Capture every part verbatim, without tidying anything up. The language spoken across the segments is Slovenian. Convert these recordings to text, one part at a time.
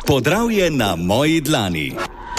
Podravje na moji dlani.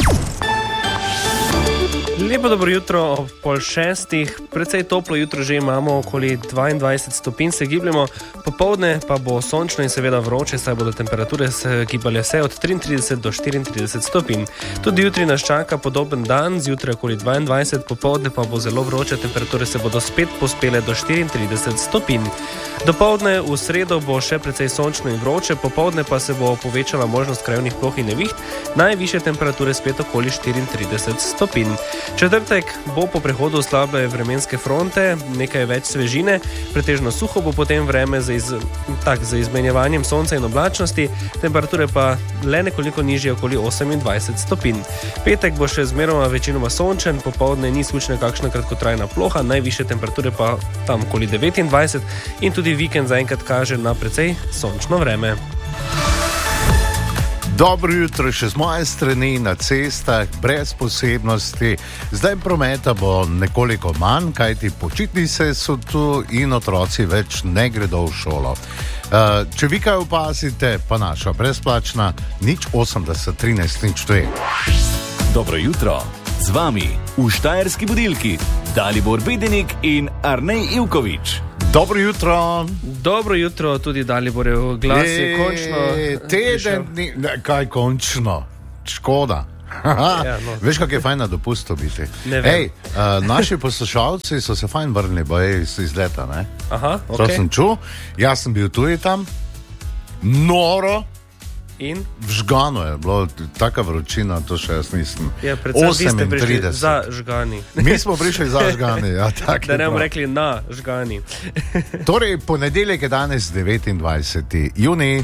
Lepo dobro jutro ob pol šestih, precej toplo jutro že imamo, okoli dvaindvajset stopinj se gibljamo, popoldne pa bo sončno in seveda vroče, saj bodo temperature se gibale vse od triintrideset do štiriintrideset stopinj. Tudi jutri nas čaka podoben dan, zjutraj okoli dvaindvajset, popoldne pa bo zelo vroče, temperature se bodo spet pospele do štiriintrideset stopinj. Dopoldne v sredo bo še precej sončno in vroče, popoldne pa se bo povečala možnost krajevnih ploh in neviht, najvišje temperature spet okoli štiriintrideset stopinj. Četrtek bo po prehodu slabe vremenske fronte, nekaj več svežine, pretežno suho bo potem vreme za, iz, tak, za izmenjevanjem sonca in oblačnosti, temperature pa le nekoliko nižje, okoli osemindvajset stopinj. Petek bo še zmeroma večinoma sončen, popoldne ni slučajno kakšna kratkotrajna ploha, najvišje temperature pa tam okoli devetindvajset in tudi vikend zaenkrat kaže na precej sončno vreme. Dobro jutro še z moje strani na cestah, brez posebnosti. Zdaj prometa bo nekoliko manj, kajti počitnice so tu in otroci več ne gredo v šolo. Uh, če vi kaj opazite, pa naša brezplačna nič osemdeset trinajst nič dve. Dobro jutro, z vami v Štajerski budilki Dalibor Bedenik in Arnej Ivković. Dobro jutro. Dobro jutro, tudi Daliborjev glas je, je končno. Teden dni, kaj končno? Škoda. Ja, no. Veš, kak je fajn na dopustu biti? Ej, uh, naši poslušalci so se fajn vrnili, bo je iz, iz leta, ne? Aha, ok. To sem čul, jaz sem bil tudi tam, noro. In? Vžgano je bilo, taka vročina, to še jaz nisem. Ja, predvsem vi ste prišli za žgani. Mi smo prišli za žgani, ja, tak. Da ne bomo rekli na žgani. Torej, ponedeljek je danes devetindvajseti junij.